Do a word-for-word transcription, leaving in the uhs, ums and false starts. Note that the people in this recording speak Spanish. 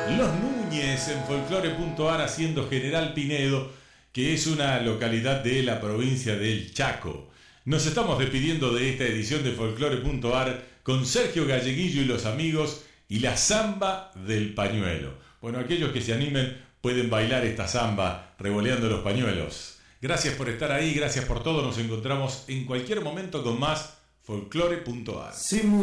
Los Núñez en folclore punto ar haciendo General Pinedo, que es una localidad de la provincia del Chaco. Nos estamos despidiendo de esta edición de folclore punto ar con Sergio Galleguillo y los amigos y la samba del pañuelo. Bueno, aquellos que se animen pueden bailar esta samba revoleando los pañuelos. Gracias por estar ahí, gracias por todo. Nos encontramos en cualquier momento con más folclore punto ar. Sí,